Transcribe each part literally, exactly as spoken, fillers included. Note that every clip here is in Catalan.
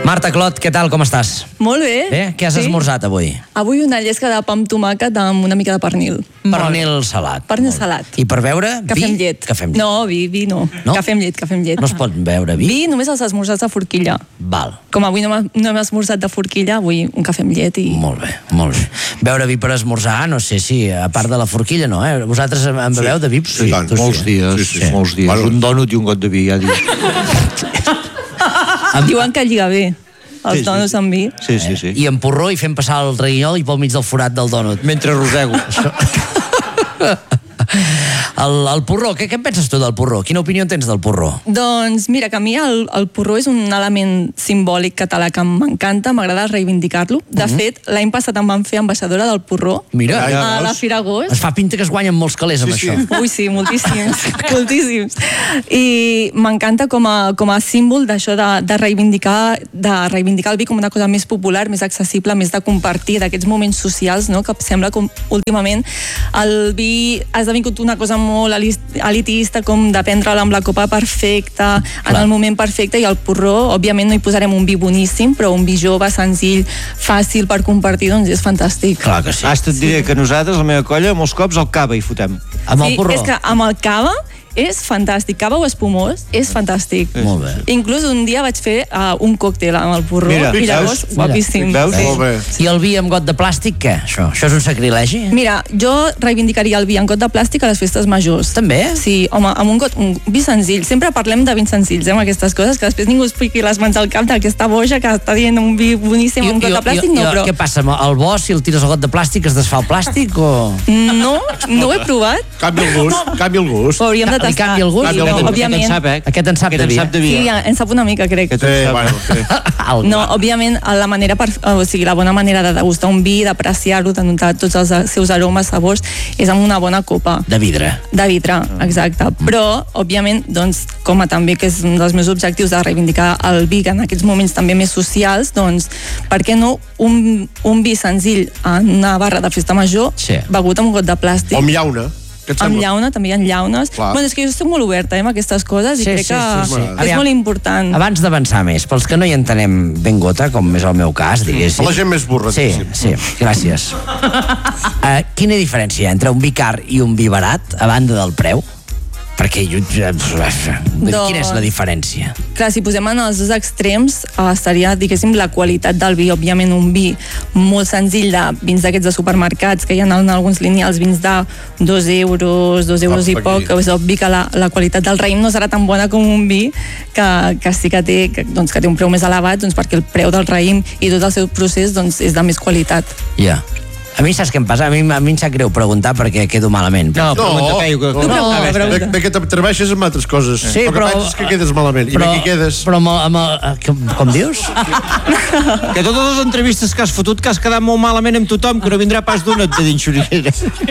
Marta Clot, què tal, com estàs? Molt bé. Bé, què has sí. esmorzat avui? Avui una llesca de pa amb tomàquet amb una mica de pernil. Pernil salat. Pernil salat. I per beure, cafè vi? amb llet. Cafè amb llet. No, vi, vi no. no. Cafè amb llet, cafè amb llet. No es pot beure vi? Vi només els esmorzats de forquilla. Val. Com avui no hem esmorzat de forquilla, avui un cafè amb llet i... Molt bé, molt bé. Beure vi per esmorzar, no sé si, a part de la forquilla, no, eh? Vosaltres en beveu de vi? Sí, tant. Molts dies, sí, sí. molts dies. Un dònut i un got de vi, ja dic. Diuen que lliga bé. Els Sí, sí. dònuts amb vi. Sí, sí, sí. I en porró i fem passar el reguinyol i pel mig del forat del dònut. Mentre rosego. El, el porró, què, què en penses tu del porró? Quina opinió tens del porró? Doncs mira, que a mi el, el porró és un element simbòlic català que m'encanta, m'agrada reivindicar-lo. De uh-huh. fet, l'any passat em van fer ambaixadora del porró. Mira, a la Fira Agost. Es fa pinta que es guanyen molts calés amb Sí, sí. això. Ui, sí, moltíssims, moltíssims. I m'encanta com a, com a símbol d'això de, de, reivindicar, de reivindicar el vi com una cosa més popular, més accessible, més de compartir, d'aquests moments socials, no? Que sembla com últimament el vi ha esdevingut una cosa molt elitista, com de prendre'l amb la copa perfecta, en Clar. el moment perfecte, i el porró, òbviament no hi posarem un vi boníssim, però un vi jove, senzill, fàcil per compartir, doncs és fantàstic. Clar que sí. Hasta et diré que nosaltres, la meva colla, molts cops el cava hi fotem. Amb el Sí, porró. és que amb el cava és fantàstic. Cava o espumós és fantàstic. Molt bé. Inclús un dia vaig fer uh, un còctel amb el porró. Mira, I llavors, veus? guapíssim. Veus? Sí. Molt bé. I el vi amb got de plàstic, què? Això, això és un sacrilegi? Mira, jo reivindicaria el vi en got de plàstic a les festes majors. També? Sí, home, amb un got, un vi senzill. Sempre parlem de vins senzills, eh, amb aquestes coses, que després ningú es fiqui les mans al cap d'aquesta boja que està dient un vi boníssim amb un got de plàstic, no, però... Què passa? Amb el bo, si el tires al got de plàstic, es desfà el plàstic o...? No, no ho he provat. Canvia el gust, canvia el gust. Ho hauríem de Li tastar. canvia el gust? Canvia el gust. Òbviament. Aquest en sap, eh? Aquest en sap Aquest de en vi. sap de vi. Sí, en sap una mica, crec. Aquest en Sí, sap. bueno, sí. Algo. No, òbviament, la manera per, o sigui, la bona manera de degustar un vi, d'apreciar-lo, de notar tots els seus aromes, sabors, és amb una bona copa. De vidre. De vidre, exacte. Però, òbviament, doncs, com a també que és un dels meus objectius de reivindicar el vi en aquests moments també més socials, doncs, per què no un, un vi senzill en una barra de festa major, Sí. begut amb un got de plàstic. O amb llauna. Què et Amb sembla? llauna, també hi ha llaunes. Clar. Bueno, és que jo estic molt oberta eh, amb aquestes coses i Sí, crec sí, que sí, sí. és Aviam. molt important. Abans d'avançar més, pels que no hi entenem ben gota, com és el meu cas, diguéssim... Per la gent més burra. Sí, diguéssim. sí, gràcies. Uh, quina diferència hi ha entre un vi car i un vi barat, a banda del preu? Perquè jo... Quina és la diferència? Clar, si posem en els dos extrems, eh, estaria, diguéssim, la qualitat del vi. Òbviament, un vi molt senzill de vins d'aquests de supermercats, que hi ha en alguns lineals vins de dos euros, dos euros Ah, i poc, aquí. que és obvi que la, la qualitat del raïm no serà tan bona com un vi que, que sí que té, que, doncs, que té un preu més elevat, doncs, perquè el preu del raïm i tot el seu procés doncs, és de més qualitat. Ja. A mi saps què em passa? A mi, a mi em sap greu preguntar perquè quedo malament. No, pregunta, Peyu, que... no, No, no, no, bé, bé que t'atreveixes amb altres coses. Sí, però- que penses que quedes malament. I bé que quedes... Però amb, el- amb el, com, com dius? Que totes les entrevistes que has fotut que has quedat molt malament amb tothom, que no vindrà pas d'una de dins xuriguera.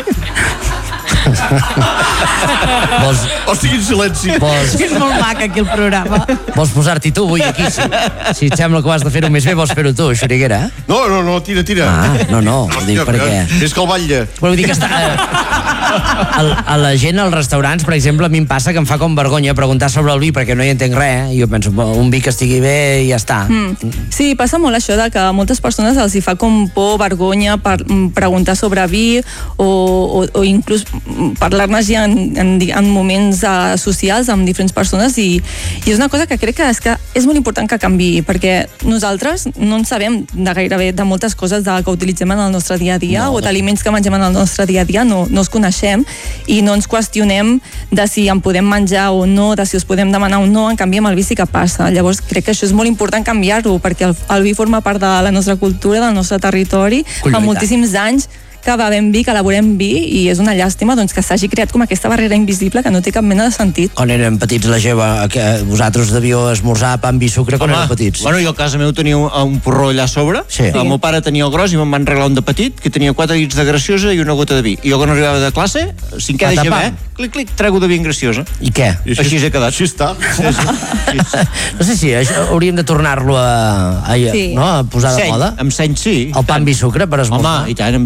Vols, O estigui en silenci. vols, És molt mac aquí el programa. vols posar-t'hi tu avui aquí? Si, si et sembla que ho has de fer-ho més bé, vols fer-ho tu, Xuriguera? No, no, no, tira, tira. Ah, no, no, ho dic perquè... És que el batlle. Però vull dir que està... A, a la gent als restaurants, per exemple, a mi em passa que em fa com vergonya preguntar sobre el vi perquè no hi entenc res, i jo penso, un vi que estigui bé i ja està. Mm. Sí, passa molt això de que a moltes persones els hi fa com por, vergonya per mm, preguntar sobre vi o, o, o inclús parlar-ne ja en, en, en moments uh, socials amb diferents persones i, i és una cosa que crec que és, que és molt important que canviï perquè nosaltres no en sabem de gairebé de moltes coses de, que utilitzem en el nostre dia a dia No, o d'aliments que mengem en el nostre dia a dia, no, no els coneixem i no ens qüestionem de si en podem menjar o no, de si els podem demanar o no, en canvi amb el vi sí que passa. Llavors crec que això és molt important canviar-ho perquè el, el vi forma part de la nostra cultura, del nostre territori, fa moltíssims anys que bevem vi, que elaborem vi i és una llàstima doncs, que s'hagi creat com aquesta barrera invisible que no té cap mena de sentit. Quan érem petits la jeva, que vosaltres devíeu esmorzar pa amb vi i sucre quan Home, érem petits. Bueno, jo a casa meu tenia un, un porró allà a sobre. Sí. El meu pare tenia el gros i me'n van regalar un de petit, que tenia quatre dits de graciosa i una gota de vi. I jo quan arribava de classe, cinquè de Patapam. gever, clic, clic, trego de vi en graciosa. I què? I Així he quedat. Així està. No sé si això hauríem de tornar-lo a, a, Sí. no, a posar de Seny, moda. amb seny sí. El pa amb vi i sucre per esmorzar. Home, i tant, enviem berenar.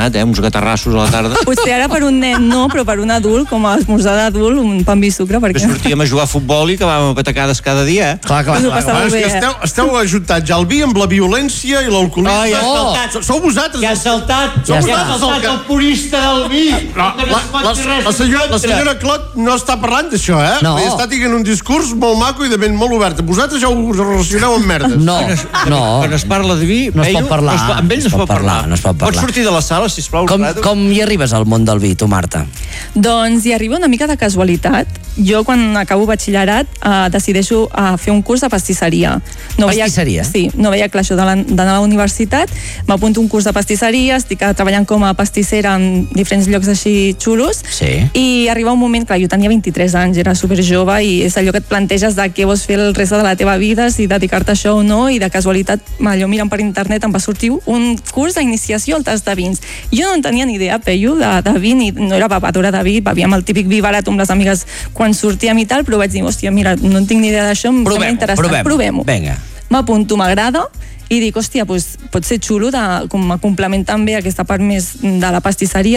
demanat, eh? Uns gatarrassos a la tarda. Potser ara per un nen no, però per un adult, com a esmorzar d'adult, un pa amb vi i sucre, Que perquè... sortíem a jugar a futbol i acabàvem a patacades cada dia, eh? Clar, clar, Us ho clar. passàveu Ah, és que bé, eh? esteu, esteu ajuntant ja el vi amb la violència i l'alcoholisme. Oh, ja has Oh, saltat. Sou vosaltres. Ja has saltat, Sou ja vosaltres has saltat el que- el purista del vi. No, que no la, es pot la, dir res la, senyora, la en contra. senyora Clot no està parlant d'això, eh? No. Vull dir, està dient un discurs molt maco i de ment molt obert. Vosaltres ja us relacioneu amb merdes. No, no. Quan es parla de vi, No es pot Peyu, parlar, no es pot, amb ells no es pot parlar. no es pot parlar. Pots sortir de la sala, sisplau? Com, un rato? com hi arribes al món del vi, tu, Marta? Doncs hi arriba una mica de casualitat. Jo, quan acabo batxillerat, eh, decideixo eh, fer un curs de pastisseria. No Pastisseria? Veia, sí, no veia clar això de la- d'anar a la universitat. M'apunto a un curs de pastisseria, estic eh, treballant com a pastissera en diferents llocs així xulos. Sí. I arriba un moment, clar, jo tenia vint-i-tres anys, era super jove, i és allò que et planteges de què vols fer el reste de la teva vida, si dedicar-te a això o no, i de casualitat, allò mirant per internet, em va sortir un curs d'iniciació al tast de vins. Jo no en tenia ni idea, Peyu, de, de vi, ni, no era bevedora de vi, bevíem el típic vi barat amb les amigues quan sortíem i tal, però vaig dir, hòstia, mira, no en tinc ni idea d'això, em sembla Provem-ho, interessant. provem-ho. Provem-ho. Vinga. M'apunto, m'agrada, i dic, hòstia, doncs pot ser xulo de, com a complementar també aquesta part més de la pastisseria,